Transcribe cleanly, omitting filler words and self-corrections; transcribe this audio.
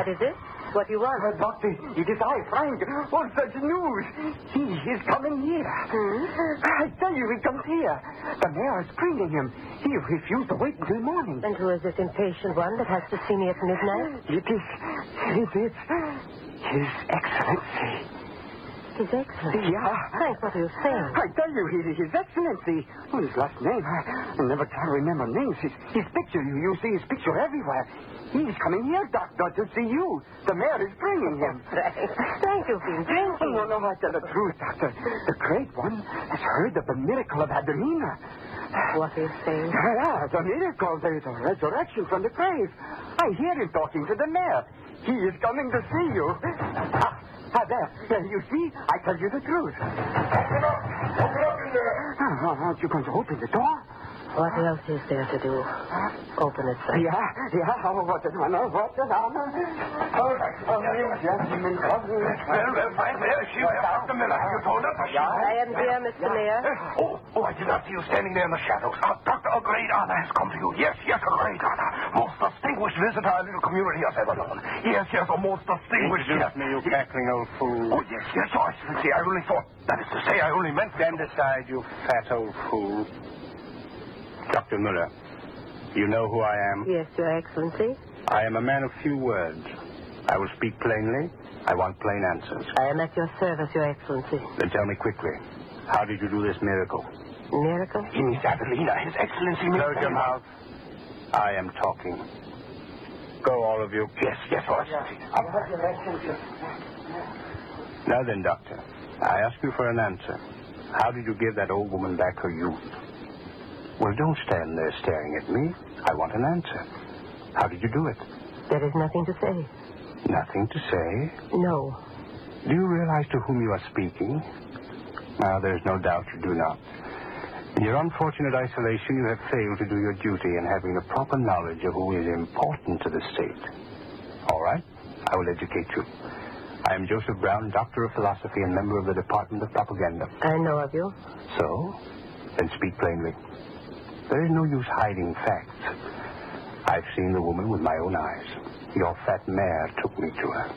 What is it? What do you want? Doctor, it is I, Frank. Oh, such news. He is coming here. I tell you, he comes here. The mayor is bringing him. He refused to wait until morning. And who is this impatient one that has to see me at midnight? It is His Excellency. His Excellency? Yeah. Frank, what are you saying? I tell you, His Excellency. Oh, his last name. I never can remember names. His picture, you see his picture everywhere. He's coming here, Doctor, to see you. The mayor is bringing him. Frank, you've been drinking. No, I tell the truth, Doctor. The great one has heard of the miracle of Adelina. What are you saying? Yeah, the miracle, the resurrection from the grave. I hear him talking to the mayor. He is coming to see you. There, you see? I tell you the truth. Open up in there. Aren't you going to open the door? What else is there to do? Open it, sir. Yeah. Oh, what an honor. Oh, yes, gentlemen. Well, Frank, there she is, Dr. Miller. You told us. I am here, Mr. Mayor. Oh, I did not see you standing there in the shadows. Doctor, a great honor has come to you. Yes, a great honor. Most distinguished visitor our little community has ever known. Yes, a most distinguished... Introduce me, you cackling old fool. Oh, yes, Your Excellency. I only thought... That is to say, I only meant... Stand aside, you fat old fool. Dr. Miller, you know who I am? Yes, Your Excellency. I am a man of few words. I will speak plainly. I want plain answers. I am at your service, Your Excellency. Then tell me quickly, how did you do this miracle? Miracle? He means Adelina. His Excellency means... Close your mouth. I am talking. Go, all of you. Yes, Your Excellency. Now then, Doctor, I ask you for an answer. How did you give that old woman back her youth? Well, don't stand there staring at me. I want an answer. How did you do it? There is nothing to say. Nothing to say? No. Do you realize to whom you are speaking? Now, there's no doubt you do not. In your unfortunate isolation, you have failed to do your duty in having the proper knowledge of who is important to the state. All right, I will educate you. I am Joseph Brown, Doctor of Philosophy and member of the Department of Propaganda. I know of you. So? Then speak plainly. There is no use hiding facts. I've seen the woman with my own eyes. Your fat mare took me to her.